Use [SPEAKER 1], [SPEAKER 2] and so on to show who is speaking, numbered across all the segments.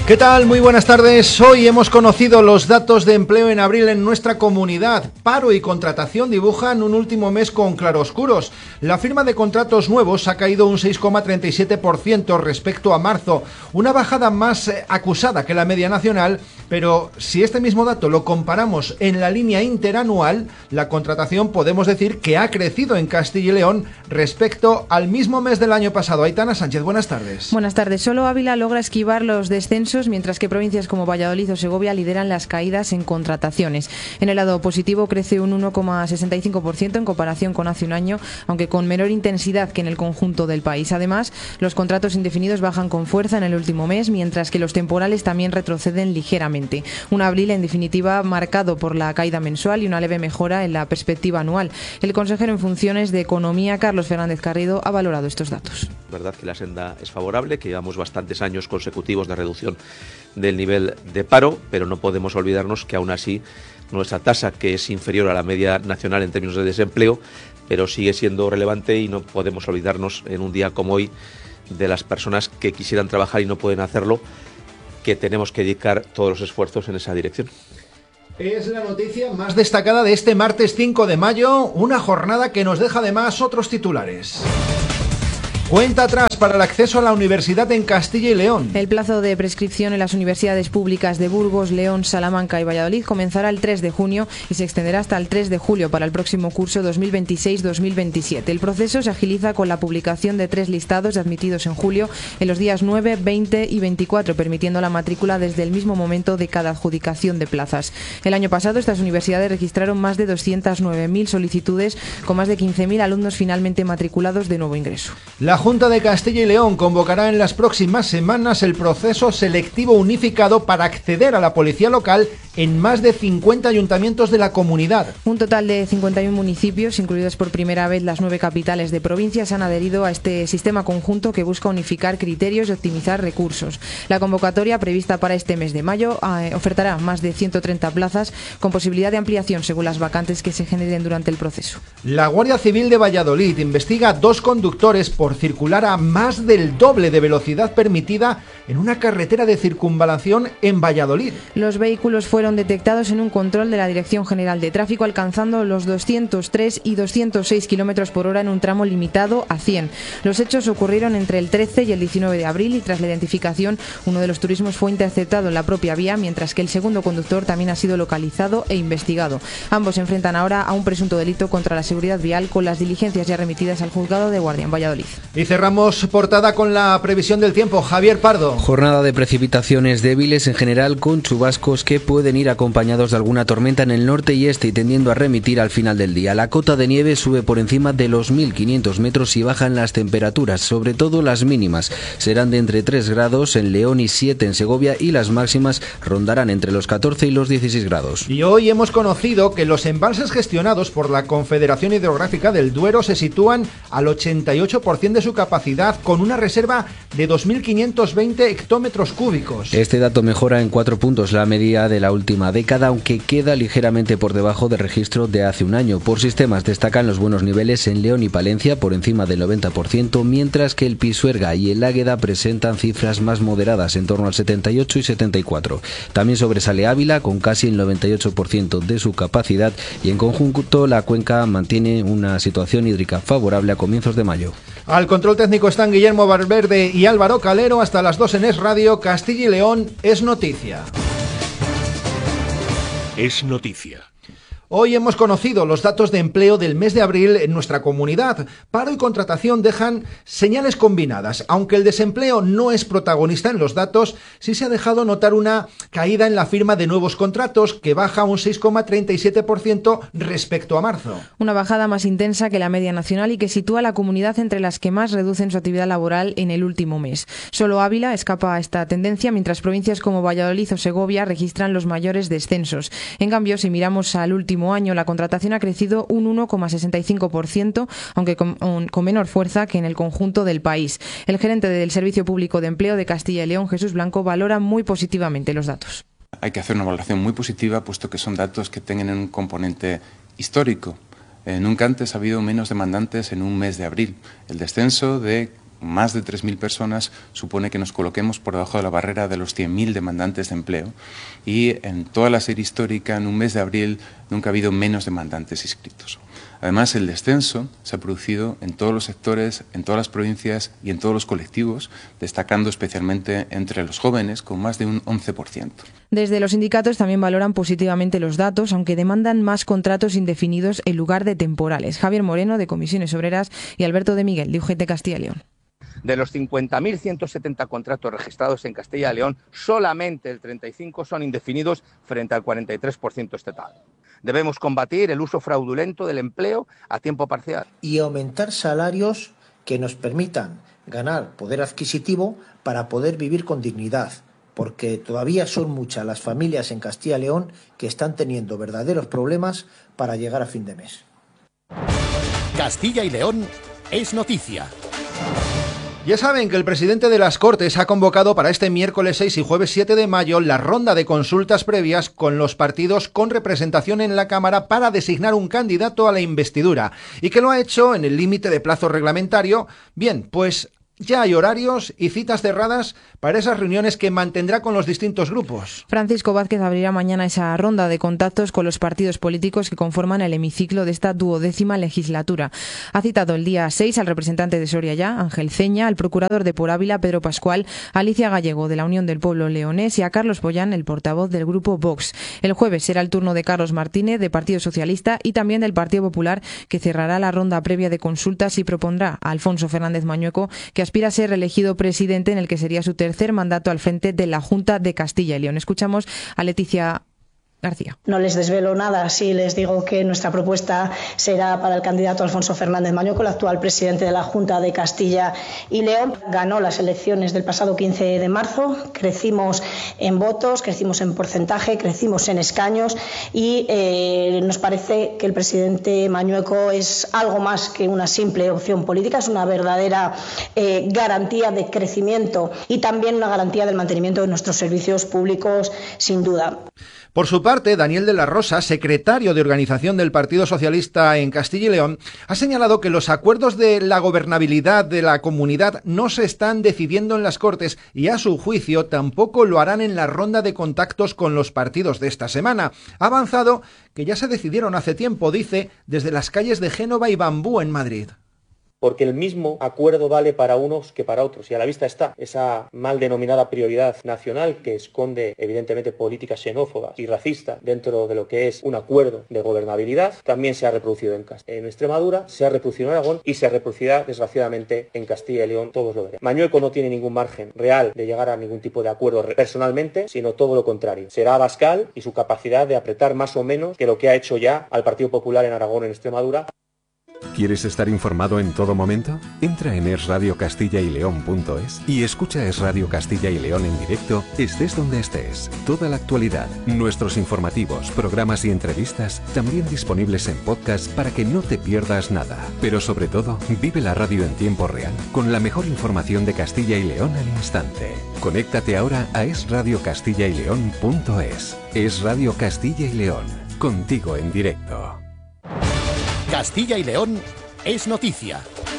[SPEAKER 1] ¿Qué tal? Muy buenas tardes. Hoy hemos conocido los datos de empleo en abril en nuestra comunidad. Paro y contratación dibujan un último mes con claroscuros. La firma de contratos nuevos ha caído un 6,37% respecto a marzo, una bajada más acusada que la media nacional, pero si este mismo dato lo comparamos en la línea interanual, la contratación podemos decir que ha crecido en Castilla y León respecto al mismo mes del año pasado. Aitana Sánchez, buenas tardes.
[SPEAKER 2] Buenas tardes. Solo Ávila logra esquivar los descensos, mientras que provincias como Valladolid o Segovia lideran las caídas en contrataciones. En el lado positivo crece un 1,65% en comparación con hace un año, aunque con menor intensidad que en el conjunto del país. Además, los contratos indefinidos bajan con fuerza en el último mes, mientras que los temporales también retroceden ligeramente. Un abril, en definitiva, marcado por la caída mensual y una leve mejora en la perspectiva anual. El consejero en funciones de Economía, Carlos Fernández Garrido, ha valorado estos datos.
[SPEAKER 3] Es verdad que la senda es favorable, que llevamos bastantes años consecutivos de reducción del nivel de paro, pero no podemos olvidarnos que aún así nuestra tasa, que es inferior a la media nacional en términos de desempleo, pero sigue siendo relevante, y no podemos olvidarnos en un día como hoy de las personas que quisieran trabajar y no pueden hacerlo, que tenemos que dedicar todos los esfuerzos en esa dirección.
[SPEAKER 1] Es la noticia más destacada de este martes 5 de mayo, una jornada que nos deja además otros titulares. Cuenta atrás para el acceso a la universidad en Castilla y León.
[SPEAKER 2] El plazo de prescripción en las universidades públicas de Burgos, León, Salamanca y Valladolid comenzará el 3 de junio y se extenderá hasta el 3 de julio para el próximo curso 2026-2027. El proceso se agiliza con la publicación de 3 listados de admitidos en julio en los días 9, 20 y 24, permitiendo la matrícula desde el mismo momento de cada adjudicación de plazas. El año pasado estas universidades registraron más de 209.000 solicitudes, con más de 15.000 alumnos finalmente matriculados de nuevo ingreso.
[SPEAKER 1] La Junta de Castilla y León convocará en las próximas semanas el proceso selectivo unificado para acceder a la policía local en más de 50 ayuntamientos de la comunidad.
[SPEAKER 2] Un total de 51 municipios, incluidos por primera vez las 9 capitales de provincias, han adherido a este sistema conjunto que busca unificar criterios y optimizar recursos. La convocatoria, prevista para este mes de mayo, ofertará más de 130 plazas, con posibilidad de ampliación según las vacantes que se generen durante el proceso.
[SPEAKER 1] La Guardia Civil de Valladolid investiga a 2 conductores por circular a más del doble de velocidad permitida en una carretera de circunvalación en Valladolid.
[SPEAKER 2] Los vehículos fueron detectados en un control de la Dirección General de Tráfico, alcanzando los 203 y 206 km por hora en un tramo limitado a 100. Los hechos ocurrieron entre el 13 y el 19 de abril y tras la identificación, uno de los turismos fue interceptado en la propia vía, mientras que el segundo conductor también ha sido localizado e investigado. Ambos se enfrentan ahora a un presunto delito contra la seguridad vial, con las diligencias ya remitidas al juzgado de guardia en Valladolid.
[SPEAKER 1] Y cerramos portada con la previsión del tiempo. Javier Pardo.
[SPEAKER 4] Jornada de precipitaciones débiles en general, con chubascos que pueden ir acompañados de alguna tormenta en el norte y este y tendiendo a remitir al final del día. La cota de nieve sube por encima de los 1.500 metros y bajan las temperaturas, sobre todo las mínimas. Serán de entre 3 grados en León y 7 en Segovia, y las máximas rondarán entre los 14 y los 16 grados.
[SPEAKER 1] Y hoy hemos conocido que los embalses gestionados por la Confederación Hidrográfica del Duero se sitúan al 88% de su capacidad, con una reserva de 2.520 hectómetros cúbicos.
[SPEAKER 4] Este dato mejora en 4 puntos la media de la última década, aunque queda ligeramente por debajo del registro de hace un año. Por sistemas destacan los buenos niveles en León y Palencia, por encima del 90%, mientras que el Pisuerga y el Águeda presentan cifras más moderadas, en torno al 78 y 74. También sobresale Ávila, con casi el 98% de su capacidad, y en conjunto la cuenca mantiene una situación hídrica favorable a comienzos de mayo.
[SPEAKER 1] Al control técnico están Guillermo Valverde y Álvaro Calero. Hasta las 2 en Es Radio. Castilla y León es noticia.
[SPEAKER 5] Es noticia.
[SPEAKER 1] Hoy hemos conocido los datos de empleo del mes de abril en nuestra comunidad. Paro y contratación dejan señales combinadas. Aunque el desempleo no es protagonista en los datos, sí se ha dejado notar una caída en la firma de nuevos contratos, que baja un 6,37% respecto a marzo.
[SPEAKER 2] Una bajada más intensa que la media nacional y que sitúa a la comunidad entre las que más reducen su actividad laboral en el último mes. Solo Ávila escapa a esta tendencia, mientras provincias como Valladolid o Segovia registran los mayores descensos. En cambio, si miramos al último año, la contratación ha crecido un 1,65%, aunque con menor fuerza que en el conjunto del país. El gerente del Servicio Público de Empleo de Castilla y León, Jesús Blanco, valora muy positivamente los datos.
[SPEAKER 6] Hay que hacer una valoración muy positiva, puesto que son datos que tienen un componente histórico. Nunca antes ha habido menos demandantes en un mes de abril. El descenso de más de 3.000 personas, supone que nos coloquemos por debajo de la barrera de los 100.000 demandantes de empleo. Y en toda la serie histórica, en un mes de abril, nunca ha habido menos demandantes inscritos. Además, el descenso se ha producido en todos los sectores, en todas las provincias y en todos los colectivos, destacando especialmente entre los jóvenes, con más de un 11%.
[SPEAKER 2] Desde los sindicatos también valoran positivamente los datos, aunque demandan más contratos indefinidos en lugar de temporales. Javier Moreno, de Comisiones Obreras, y Alberto de Miguel, de UGT Castilla y León.
[SPEAKER 5] De los 50.170 contratos registrados en Castilla y León, solamente el 35% son indefinidos frente al 43% estatal. Debemos combatir el uso fraudulento del empleo a tiempo parcial.
[SPEAKER 7] Y aumentar salarios que nos permitan ganar poder adquisitivo para poder vivir con dignidad, porque todavía son muchas las familias en Castilla y León que están teniendo verdaderos problemas para llegar a fin de mes.
[SPEAKER 8] Castilla y León es noticia.
[SPEAKER 1] Ya saben que el presidente de las Cortes ha convocado para este miércoles 6 y jueves 7 de mayo la ronda de consultas previas con los partidos con representación en la Cámara para designar un candidato a la investidura y que lo ha hecho en el límite de plazo reglamentario. Bien, pues ya hay horarios y citas cerradas para esas reuniones que mantendrá con los distintos grupos.
[SPEAKER 2] Francisco Vázquez abrirá mañana esa ronda de contactos con los partidos políticos que conforman el hemiciclo de esta 12ª legislatura. Ha citado el día 6 al representante de Soria Ya, Ángel Ceña, al procurador de Por Ávila, Pedro Pascual, a Alicia Gallego, de la Unión del Pueblo Leonés, y a Carlos Boyán, el portavoz del grupo Vox. El jueves será el turno de Carlos Martínez, de Partido Socialista, y también del Partido Popular, que cerrará la ronda previa de consultas y propondrá a Alfonso Fernández Mañueco, que aspira a ser elegido presidente en el que sería su tercer mandato al frente de la Junta de Castilla y León. Escuchamos a Leticia García.
[SPEAKER 9] No les desvelo nada si les digo que nuestra propuesta será para el candidato Alfonso Fernández Mañueco, el actual presidente de la Junta de Castilla y León. Ganó las elecciones del pasado 15 de marzo, crecimos en votos, crecimos en porcentaje, crecimos en escaños y nos parece que el presidente Mañueco es algo más que una simple opción política, es una verdadera garantía de crecimiento y también una garantía del mantenimiento de nuestros servicios públicos, sin duda.
[SPEAKER 1] Por su parte, Daniel de la Rosa, secretario de organización del Partido Socialista en Castilla y León, ha señalado que los acuerdos de la gobernabilidad de la comunidad no se están decidiendo en las Cortes y, a su juicio, tampoco lo harán en la ronda de contactos con los partidos de esta semana. Ha avanzado que ya se decidieron hace tiempo, dice, desde las calles de Génova y Bambú en Madrid.
[SPEAKER 10] Porque el mismo acuerdo vale para unos que para otros. Y a la vista está esa mal denominada prioridad nacional que esconde evidentemente políticas xenófobas y racistas dentro de lo que es un acuerdo de gobernabilidad. También se ha reproducido en Extremadura, se ha reproducido en Aragón y se reproducirá desgraciadamente en Castilla y León, todos lo verán. Mañueco no tiene ningún margen real de llegar a ningún tipo de acuerdo personalmente, sino todo lo contrario. Será Abascal y su capacidad de apretar más o menos que lo que ha hecho ya al Partido Popular en Aragón, en Extremadura.
[SPEAKER 11] ¿Quieres estar informado en todo momento? Entra en esradiocastilla-y-león.es y escucha Es Radio Castilla y León en directo, estés donde estés. Toda la actualidad, nuestros informativos, programas y entrevistas, también disponibles en podcast para que no te pierdas nada. Pero sobre todo, vive la radio en tiempo real, con la mejor información de Castilla y León al instante. Conéctate ahora a esradiocastilla-y-león.es. Es Radio Castilla y León, contigo en directo.
[SPEAKER 8] Castilla y León es noticia.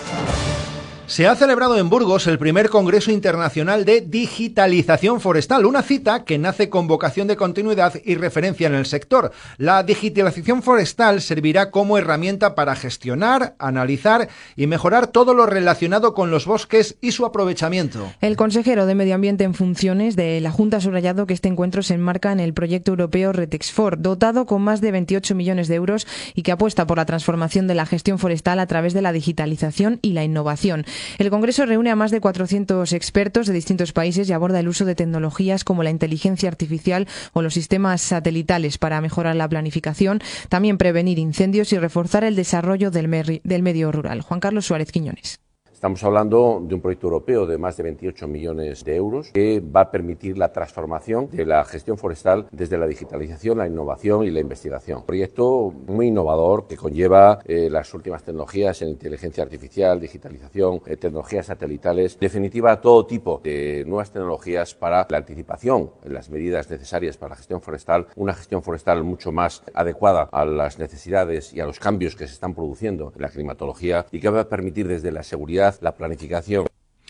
[SPEAKER 1] Se ha celebrado en Burgos el primer Congreso Internacional de Digitalización Forestal, una cita que nace con vocación de continuidad y referencia en el sector. La digitalización forestal servirá como herramienta para gestionar, analizar y mejorar todo lo relacionado con los bosques y su aprovechamiento.
[SPEAKER 2] El consejero de Medio Ambiente en funciones de la Junta ha subrayado que este encuentro se enmarca en el proyecto europeo Retexfor, dotado con más de 28 millones de euros y que apuesta por la transformación de la gestión forestal a través de la digitalización y la innovación. El Congreso reúne a más de 400 expertos de distintos países y aborda el uso de tecnologías como la inteligencia artificial o los sistemas satelitales para mejorar la planificación, también prevenir incendios y reforzar el desarrollo del medio rural. Juan Carlos Suárez Quiñones.
[SPEAKER 12] Estamos hablando de un proyecto europeo de más de 28 millones de euros que va a permitir la transformación de la gestión forestal desde la digitalización, la innovación y la investigación. Un proyecto muy innovador que conlleva las últimas tecnologías en inteligencia artificial, digitalización, tecnologías satelitales, en definitiva todo tipo de nuevas tecnologías para la anticipación en las medidas necesarias para la gestión forestal, una gestión forestal mucho más adecuada a las necesidades y a los cambios que se están produciendo en la climatología y que va a permitir desde la seguridad, la planificación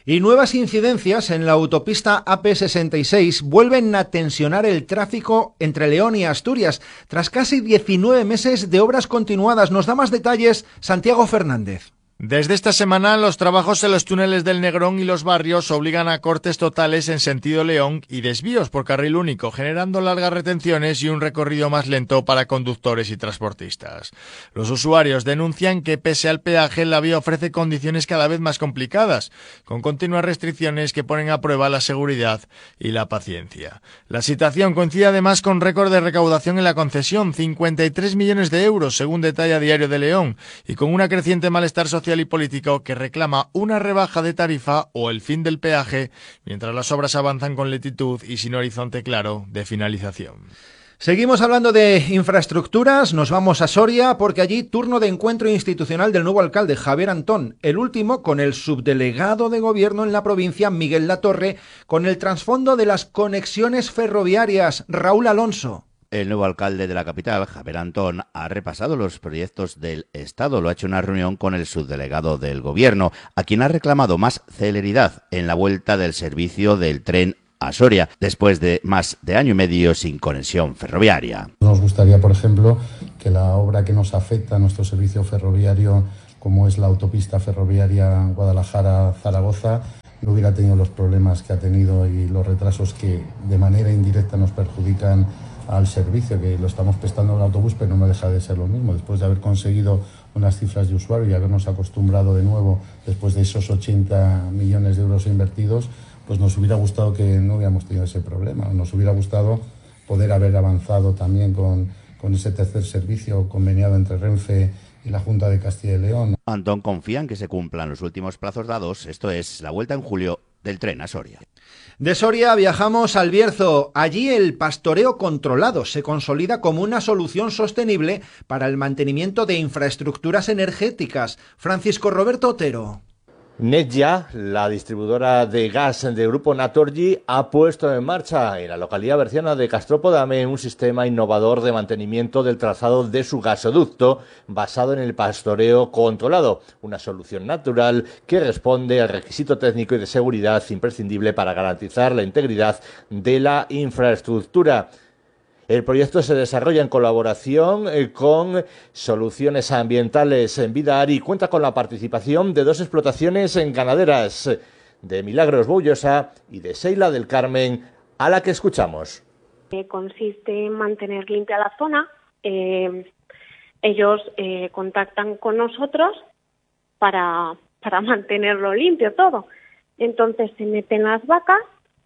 [SPEAKER 1] Y nuevas incidencias en la autopista AP66 vuelven a tensionar el tráfico entre León y Asturias, tras casi 19 meses de obras continuadas. Nos da más detalles Santiago Fernández.
[SPEAKER 13] Desde esta semana, los trabajos en los túneles del Negrón y los barrios obligan a cortes totales en sentido León y desvíos por carril único, generando largas retenciones y un recorrido más lento para conductores y transportistas. Los usuarios denuncian que, pese al peaje, la vía ofrece condiciones cada vez más complicadas, con continuas restricciones que ponen a prueba la seguridad y la paciencia. La situación coincide además con récord de recaudación en la concesión, 53 millones de euros, según detalla Diario de León, y con una creciente malestar social y político que reclama una rebaja de tarifa o el fin del peaje, mientras las obras avanzan con lentitud y sin horizonte claro de finalización.
[SPEAKER 1] Seguimos hablando de infraestructuras, nos vamos a Soria porque allí turno de encuentro institucional del nuevo alcalde Javier Antón, el último con el subdelegado de gobierno en la provincia Miguel Latorre, con el trasfondo de las conexiones ferroviarias. Raúl Alonso.
[SPEAKER 14] El nuevo alcalde de la capital, Javier Antón, ha repasado los proyectos del Estado. Lo ha hecho en una reunión con el subdelegado del Gobierno, a quien ha reclamado más celeridad en la vuelta del servicio del tren a Soria, después de más de año y medio sin conexión ferroviaria.
[SPEAKER 15] Nos gustaría, por ejemplo, que la obra que nos afecta a nuestro servicio ferroviario, como es la autopista ferroviaria Guadalajara-Zaragoza, no hubiera tenido los problemas que ha tenido y los retrasos que de manera indirecta nos perjudican al servicio, que lo estamos prestando en el autobús, pero no deja de ser lo mismo. Después de haber conseguido unas cifras de usuario y habernos acostumbrado de nuevo, después de esos 80 millones de euros invertidos, pues nos hubiera gustado que no hubiéramos tenido ese problema. Nos hubiera gustado poder haber avanzado también con ese tercer servicio conveniado entre Renfe y la Junta de Castilla y León.
[SPEAKER 14] Antón confía en que se cumplan los últimos plazos dados, esto es, la vuelta en julio del tren a Soria.
[SPEAKER 1] De Soria viajamos al Bierzo. Allí el pastoreo controlado se consolida como una solución sostenible para el mantenimiento de infraestructuras energéticas. Francisco Roberto Otero.
[SPEAKER 16] Netja, la distribuidora de gas del grupo Naturgy, ha puesto en marcha en la localidad berciana de Castropodame un sistema innovador de mantenimiento del trazado de su gasoducto basado en el pastoreo controlado, una solución natural que responde al requisito técnico y de seguridad imprescindible para garantizar la integridad de la infraestructura. El proyecto se desarrolla en colaboración con Soluciones Ambientales en Vidar y cuenta con la participación de 2 explotaciones ganaderas, de Milagros Boullosa y de Seila del Carmen, a la que escuchamos.
[SPEAKER 17] Consiste en mantener limpia la zona. Ellos contactan con nosotros para mantenerlo limpio todo. Entonces se meten las vacas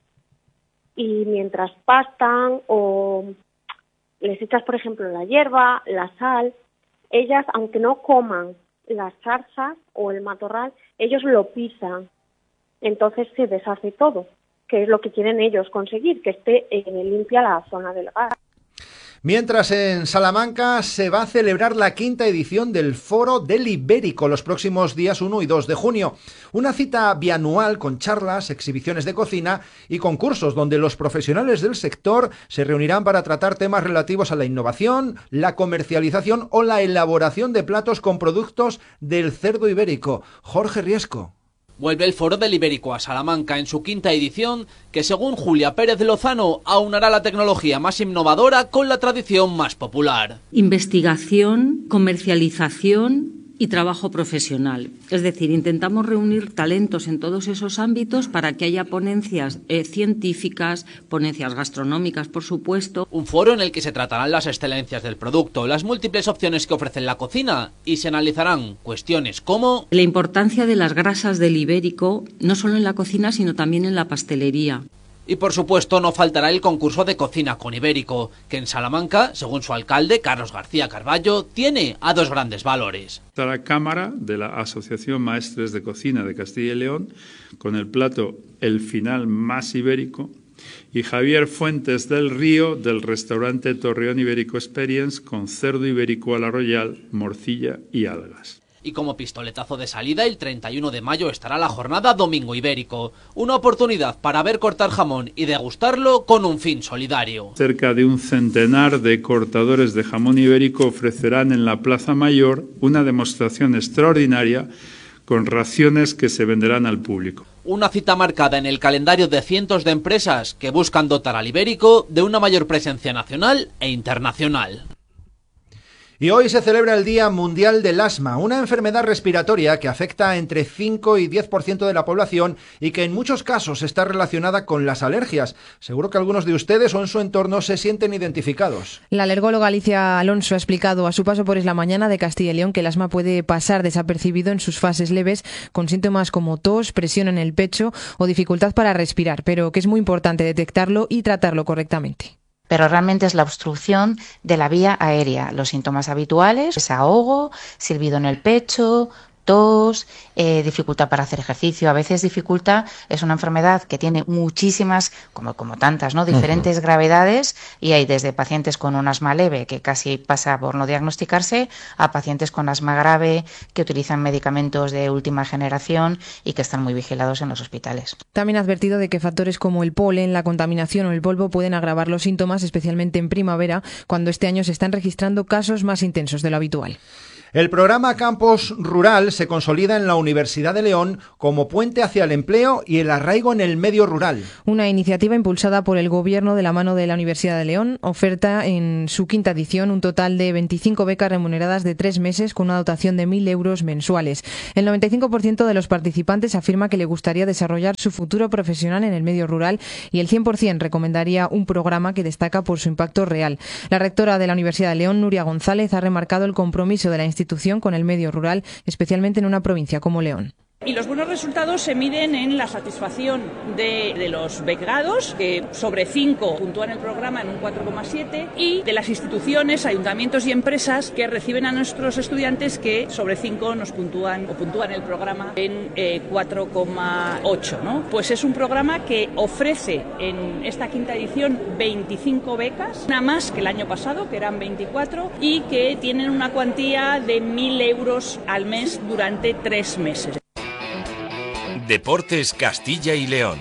[SPEAKER 17] y mientras pastan o les echas, por ejemplo, la hierba, la sal, ellas, aunque no coman las zarzas o el matorral, ellos lo pisan. Entonces se deshace todo, que es lo que quieren ellos conseguir, que esté limpia la zona del gas.
[SPEAKER 1] Mientras en Salamanca se va a celebrar la 5ª edición del Foro del Ibérico los próximos días 1 y 2 de junio. Una cita bianual con charlas, exhibiciones de cocina y concursos donde los profesionales del sector se reunirán para tratar temas relativos a la innovación, la comercialización o la elaboración de platos con productos del cerdo ibérico. Jorge Riesco.
[SPEAKER 18] Vuelve el Foro del Ibérico a Salamanca en su 5ª edición, que según Julia Pérez Lozano aunará la tecnología más innovadora con la tradición más popular.
[SPEAKER 19] Investigación, comercialización y trabajo profesional. Es decir, intentamos reunir talentos en todos esos ámbitos para que haya ponencias científicas, ponencias gastronómicas, por supuesto.
[SPEAKER 18] Un foro en el que se tratarán las excelencias del producto, las múltiples opciones que ofrece la cocina y se analizarán cuestiones como
[SPEAKER 19] la importancia de las grasas del ibérico, no solo en la cocina, sino también en la pastelería.
[SPEAKER 18] Y por supuesto no faltará el concurso de cocina con ibérico, que en Salamanca, según su alcalde, Carlos García Carballo, tiene a 2 grandes valores.
[SPEAKER 20] Está la Cámara de la Asociación Maestres de Cocina de Castilla y León, con el plato El Final Más Ibérico, y Javier Fuentes del Río, del restaurante Torreón Ibérico Experience, con cerdo ibérico a la royal, morcilla y algas.
[SPEAKER 18] Y como pistoletazo de salida, el 31 de mayo estará la jornada Domingo Ibérico, una oportunidad para ver cortar jamón y degustarlo con un fin solidario.
[SPEAKER 20] Cerca de un centenar de cortadores de jamón ibérico ofrecerán en la Plaza Mayor una demostración extraordinaria con raciones que se venderán al público.
[SPEAKER 18] Una cita marcada en el calendario de cientos de empresas que buscan dotar al ibérico de una mayor presencia nacional e internacional.
[SPEAKER 1] Y hoy se celebra el Día Mundial del Asma, una enfermedad respiratoria que afecta a entre 5 y 10% de la población y que en muchos casos está relacionada con las alergias. Seguro que algunos de ustedes o en su entorno se sienten identificados.
[SPEAKER 2] La alergóloga Alicia Alonso ha explicado a su paso por Es la Mañana de Castilla y León que el asma puede pasar desapercibido en sus fases leves, con síntomas como tos, presión en el pecho o dificultad para respirar, pero que es muy importante detectarlo y tratarlo correctamente.
[SPEAKER 21] Pero realmente es la obstrucción de la vía aérea. Los síntomas habituales es ahogo, silbido en el pecho, tos, dificultad para hacer ejercicio. A veces dificultad es una enfermedad que tiene muchísimas, como tantas, ¿no? Diferentes gravedades, y hay desde pacientes con un asma leve, que casi pasa por no diagnosticarse, a pacientes con asma grave, que utilizan medicamentos de última generación y que están muy vigilados en los hospitales.
[SPEAKER 2] También ha advertido de que factores como el polen, la contaminación o el polvo pueden agravar los síntomas, especialmente en primavera, cuando este año se están registrando casos más intensos de lo habitual.
[SPEAKER 1] El programa Campus Rural se consolida en la Universidad de León como puente hacia el empleo y el arraigo en el medio rural.
[SPEAKER 2] Una iniciativa impulsada por el Gobierno de la mano de la Universidad de León oferta en su quinta edición un total de 25 becas remuneradas de 3 meses con una dotación de 1.000 euros mensuales. El 95% de los participantes afirma que le gustaría desarrollar su futuro profesional en el medio rural y el 100% recomendaría un programa que destaca por su impacto real. La rectora de la Universidad de León, Nuria González, ha remarcado el compromiso de la institución con el medio rural, especialmente en una provincia como León.
[SPEAKER 22] Y los buenos resultados se miden en la satisfacción de los becrados, que sobre 5 puntúan el programa en un 4,7, y de las instituciones, ayuntamientos y empresas que reciben a nuestros estudiantes, que sobre 5 nos puntúan el programa en 4,8, ¿no? Pues es un programa que ofrece en esta quinta edición 25 becas, una más que el año pasado, que eran 24, y que tienen una cuantía de 1.000 euros al mes durante 3 meses.
[SPEAKER 8] Deportes Castilla y León.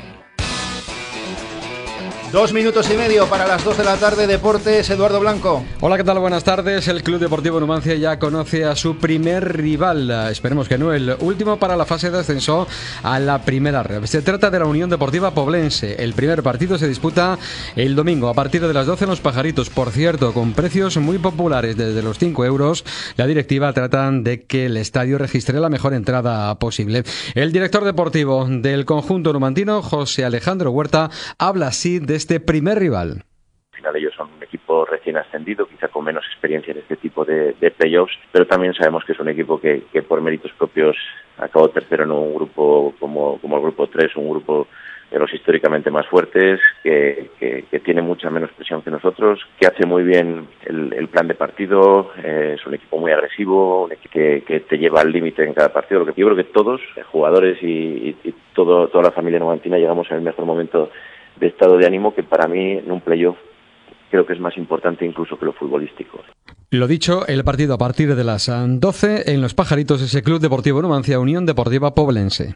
[SPEAKER 1] 2 minutos y medio para las 2 de la tarde. Deportes, Eduardo Blanco.
[SPEAKER 4] Hola, ¿qué tal? Buenas tardes. El Club Deportivo Numancia ya conoce a su primer rival. Esperemos que no el último para la fase de ascenso a la primera red. Se trata de la Unión Deportiva Poblense. El primer partido se disputa el domingo a partir de las 12 en Los Pajaritos. Por cierto, con precios muy populares, desde los 5 euros. La directiva tratan de que el estadio registre la mejor entrada posible. El director deportivo del conjunto numantino, José Alejandro Huerta, habla así de este primer rival.
[SPEAKER 23] Al final ellos son un equipo recién ascendido, quizá con menos experiencia en este tipo de playoffs, pero también sabemos que es un equipo que por méritos propios acabó tercero en un grupo como el grupo 3, un grupo de los históricamente más fuertes, que tiene mucha menos presión que nosotros, que hace muy bien el plan de partido, es un equipo muy agresivo, un equipo que te lleva al límite en cada partido. Lo que yo creo que todos, jugadores y toda la familia numantina, llegamos en el mejor momento de estado de ánimo, que para mí en un playoff creo que es más importante incluso que lo futbolístico.
[SPEAKER 4] Lo dicho, el partido a partir de las 12 en Los Pajaritos, ese Club Deportivo Numancia, Unión Deportiva Poblense.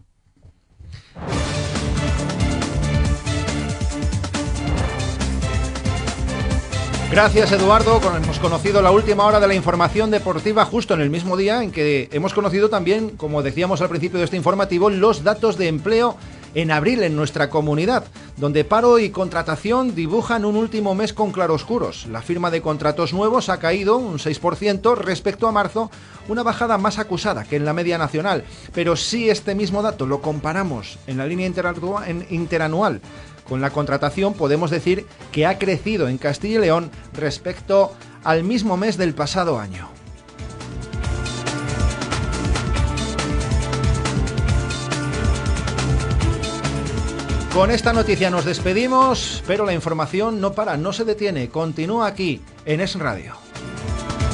[SPEAKER 1] Gracias, Eduardo. Hemos conocido la última hora de la información deportiva justo en el mismo día en que hemos conocido también, como decíamos al principio de este informativo, los datos de empleo en abril en nuestra comunidad, donde paro y contratación dibujan un último mes con claroscuros. La firma de contratos nuevos ha caído un 6% respecto a marzo, una bajada más acusada que en la media nacional. Pero si este mismo dato lo comparamos en la línea interanual con la contratación, podemos decir que ha crecido en Castilla y León respecto al mismo mes del pasado año. Con esta noticia nos despedimos, pero la información no para, no se detiene, continúa aquí en Es Radio.